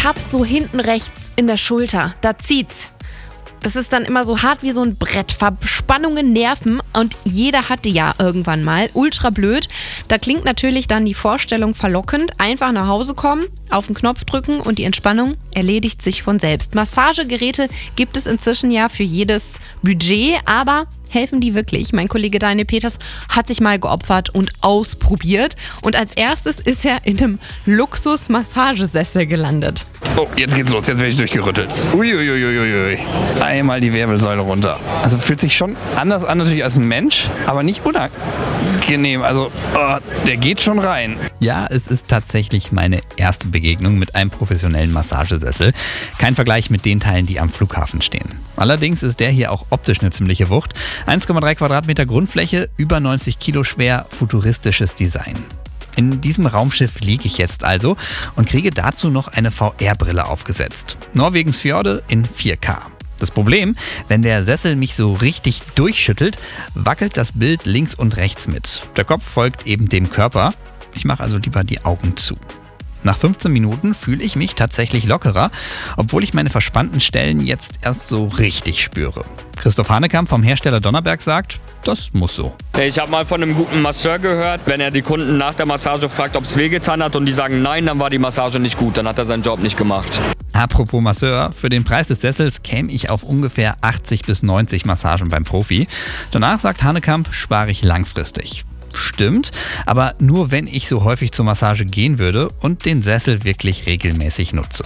Ich hab's so hinten rechts in der Schulter. Da zieht's. Das ist dann immer so hart wie so ein Brett. Verspannungen, Nerven und jeder hatte ja irgendwann mal. Ultra blöd. Da klingt natürlich dann die Vorstellung verlockend. Einfach nach Hause kommen, auf den Knopf drücken und die Entspannung erledigt sich von selbst. Massagegeräte gibt es inzwischen ja für jedes Budget, aber helfen die wirklich? Mein Kollege Daniel Peters hat sich mal geopfert und ausprobiert. Und als erstes ist er in einem Luxus-Massagesessel gelandet. Oh, jetzt geht's los. Jetzt werde ich durchgerüttelt. Uiuiuiui. Einmal die Wirbelsäule runter. Also fühlt sich schon anders an natürlich als ein Mensch, aber nicht unangenehm. Also, der geht schon rein. Ja, es ist tatsächlich meine erste Begegnung mit einem professionellen Massagesessel. Kein Vergleich mit den Teilen, die am Flughafen stehen. Allerdings ist der hier auch optisch eine ziemliche Wucht. 1,3 Quadratmeter Grundfläche, über 90 Kilo schwer, futuristisches Design. In diesem Raumschiff liege ich jetzt also und kriege dazu noch eine VR-Brille aufgesetzt. Norwegens Fjorde in 4K. Das Problem, wenn der Sessel mich so richtig durchschüttelt, wackelt das Bild links und rechts mit. Der Kopf folgt eben dem Körper. Ich mache also lieber die Augen zu. Nach 15 Minuten fühle ich mich tatsächlich lockerer, obwohl ich meine verspannten Stellen jetzt erst so richtig spüre. Christoph Hanekamp vom Hersteller Donnerberg sagt, das muss so. Ich habe mal von einem guten Masseur gehört, wenn er die Kunden nach der Massage fragt, ob es wehgetan hat und die sagen nein, dann war die Massage nicht gut, dann hat er seinen Job nicht gemacht. Apropos Masseur, für den Preis des Sessels käme ich auf ungefähr 80 bis 90 Massagen beim Profi. Danach, sagt Hanekamp, spare ich langfristig. Stimmt, aber nur wenn ich so häufig zur Massage gehen würde und den Sessel wirklich regelmäßig nutze.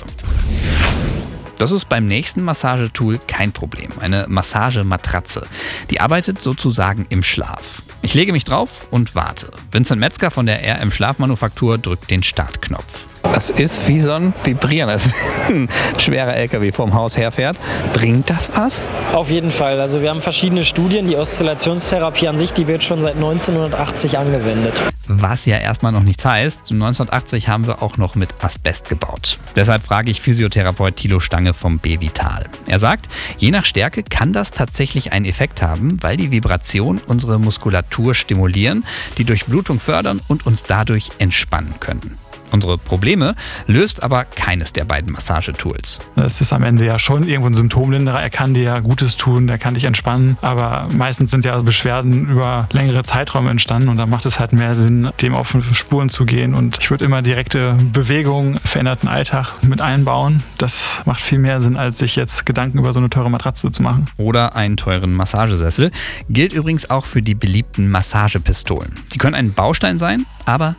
Das ist beim nächsten Massagetool kein Problem. Eine Massagematratze. Die arbeitet sozusagen im Schlaf. Ich lege mich drauf und warte. Vincent Metzger von der RM Schlafmanufaktur drückt den Startknopf. Das ist wie so ein Vibrieren, als wenn ein schwerer LKW vorm Haus herfährt. Bringt das was? Auf jeden Fall. Also wir haben verschiedene Studien. Die Oszillationstherapie an sich, die wird schon seit 1980 angewendet. Was ja erstmal noch nichts heißt. 1980 haben wir auch noch mit Asbest gebaut. Deshalb frage ich Physiotherapeut Thilo Stange vom B-Vital. Er sagt, je nach Stärke kann das tatsächlich einen Effekt haben, weil die Vibration unsere Muskulatur stimulieren, die Durchblutung fördern und uns dadurch entspannen können. Unsere Probleme löst aber keines der beiden Massagetools. Es ist am Ende ja schon irgendwo ein Symptomlinderer. Er kann dir ja Gutes tun, er kann dich entspannen. Aber meistens sind ja Beschwerden über längere Zeiträume entstanden und da macht es halt mehr Sinn, dem auf Spuren zu gehen. Und ich würde immer direkte Bewegung, veränderten Alltag mit einbauen. Das macht viel mehr Sinn, als sich jetzt Gedanken über so eine teure Matratze zu machen. Oder einen teuren Massagesessel. Gilt übrigens auch für die beliebten Massagepistolen. Die können ein Baustein sein, aber